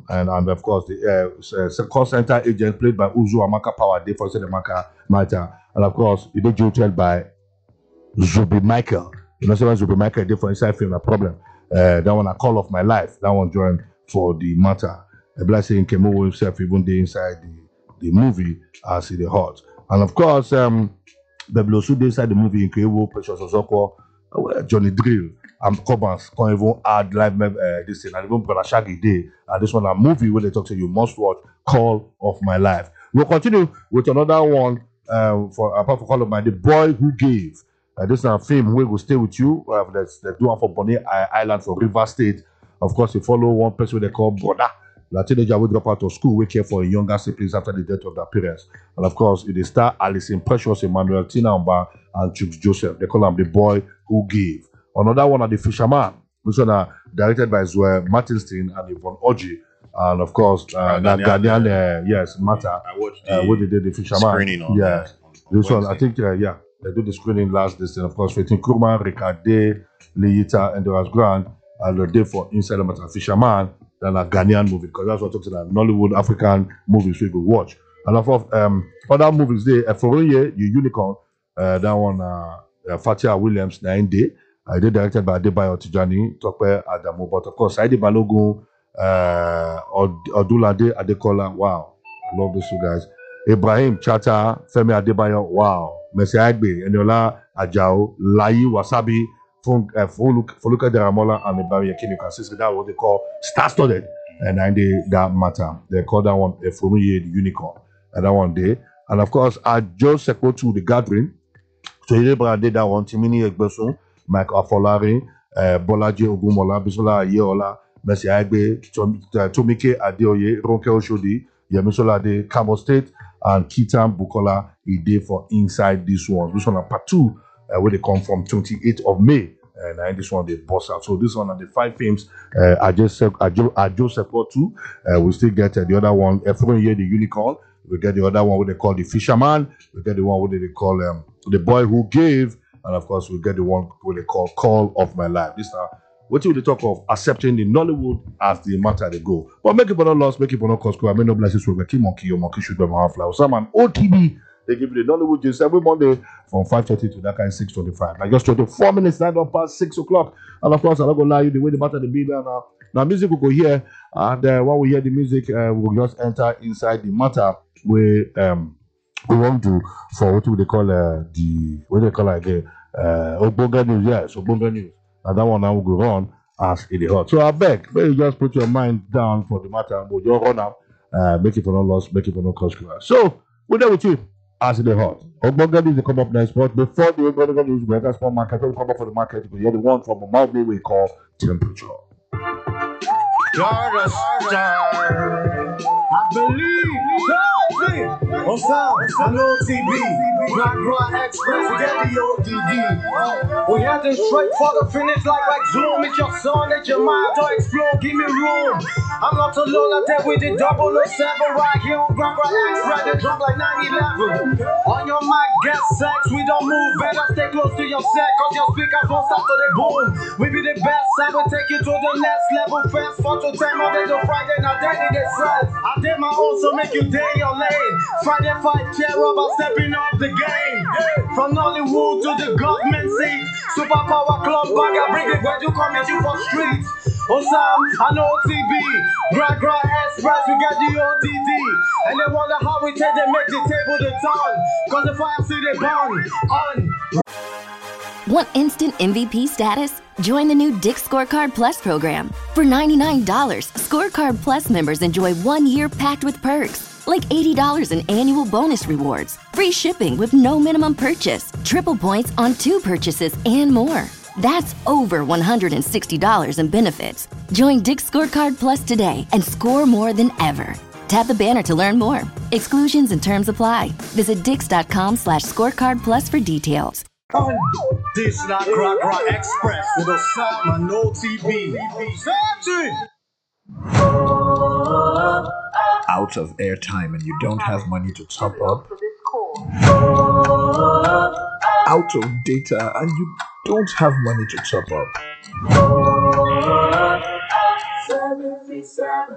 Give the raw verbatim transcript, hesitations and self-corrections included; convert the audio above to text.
and and of course the uh, call center agent played by Uzu Amaka Power Day for Amaka Matter, and of course it is jilted by Zubi Michael. You know, so Zubi Michael did for inside film a problem. Uh, that one I call off my life. That one joined for the matter. A blessing came over himself even day inside the, the movie as it hot. And of course, um the also inside the movie in Kewo, Precious Ozoko, uh, Johnny Drill, and Cobans can't even add live uh, this thing. And even Brother Shaggy Day. And this one a movie where they talk to you must watch, Call of My Life. We'll continue with another one uh, for apart from Call of My The Boy Who Gave. Uh, this is a film where we'll stay with you. Uh, let's, let's do one for Bonny Island for River State. Of course, you follow one person they call Brother. The teenager will drop out of school, we care for a younger siblings after the death of their parents. And of course, it is star Alison Precious, Emmanuel Tina Umba, and Chooks Joseph. They call him The Boy Who Gave. Another one are The Fisherman, which one are directed by Zoe Martinstein and Yvonne Oji. And of course, uh, that Ghanaian, uh, yes, Matter. I watched the, uh, what they did, The Fisherman. Screening on yeah. On this one, I think, uh, yeah, they did the screening last this, and of course, Fatin Kurma, Ricade, Liyita, and Doras Grant, and the day for Inside the Matter Fisherman. Than a Ghanaian movie, because that's what I'm talking about. Nollywood African movies we could watch. And of course, um, other movies there, Eforonye, The Unicorn, uh, that one, uh, uh, Fatia Williams, nine day. I did directed by Adebayo Tijani, Tokwe Adamu, but of course, Saidi Balogun, uh, Odulade Adekola, wow, I love these two guys. Ibrahim Chata, Femi Adebayo, wow, Messi Agbe, Eniola Ajao, Lai Wasabi, Foluka Deramola and Ibari Yakin, you can see that what they call star-studded, and then they that matter. They call that one a Foruye the Unicorn, and that one day. And of course, I just second to the gathering. So you did that one, Timini Egbeson, Mike Afolari, uh, Bolaji Ogumola, Bisola Yeola, Messi Agbe, Tomike Adeoye, Ronke Oshodi, Yemisola de Cabo State, and Kitam Bukola Ide for inside this one. This one are part two. Uh, where they come from twenty-eighth of May, and uh, this one they boss out. So this one are the five films. Uh, I just I just I just support two. Uh, we still get uh, the other one. Every year the Unicorn. We get the other one what they call The Fisherman. We get the one what they call um, The Boy Who Gave, and of course we get the one what they call Call of My Life. This are what you talk of accepting the Nollywood as the matter they go. But make it not lost, make it not cost. I mean no blessings will keep monkey or monkey should be half flower. Some an O T B. They give you the Nollywood gist every Monday from five thirty to that kind of six twenty-five. Like just twenty-four minutes, nine past six o'clock. And of course, I'm not going to lie you the way the matter the be there now. Now, music will go here. And uh, when we hear the music, uh, we'll just enter inside the matter where um, we want to, for what they call uh, the, what they call it again, uh, Ogbonga News. Yes, Ogbonga News. And that one now will go on as it is hot. So I beg, may you just put your mind down for the matter. We'll just run out, uh, make it for no loss, make it for no cost. So, we're there with you. As they hot. Ogbonga News, they come up next, but before the Ogbonga News, we have a small market. We come up for the market. You're the one from a Malmö we call temperature. You're a star. I believe. On sound, I know T V. Black Rock Express, we get the O D D. We heading straight for the finish like like Zoom. It's your son, it's your mind to explode. Give me room. I'm not alone, I dead with the double oh seven right here on Black Rock Express. They drop like nine eleven. On your mic, get sex. We don't move. Better stay close to your set, cause your speakers won't stop till they boom. We be the best, I will take you to the next level. Fast four to ten, Monday to Friday, now daily they sell. I did my own, so make you day your lane. Friday fight, care about stepping up the game. From Nollywood to the government seat. Superpower club bag, I bring it where you come at you for streets. Osam, I know T V. Gra Gra Express, we got the O D D. And they wonder how we take them, make the table the turn. Cause the fire see they burn on. Want instant M V P status? Join the new Dick's Scorecard Plus program. For ninety-nine dollars, Scorecard Plus members enjoy one year packed with perks, like eighty dollars in annual bonus rewards, free shipping with no minimum purchase, triple points on two purchases, and more. That's over one hundred sixty dollars in benefits. Join Dick's Scorecard Plus today and score more than ever. Tap the banner to learn more. Exclusions and terms apply. Visit dix.com slash scorecard plus for details. This not Rock Rock Express with a sound on no T V. Out of airtime and you don't have money to top up. Out of data and you don't have money to top up.